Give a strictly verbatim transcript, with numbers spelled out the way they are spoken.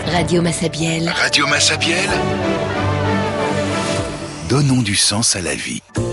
Radio Massabielle. Radio Massabielle. Donnons du sens à la vie.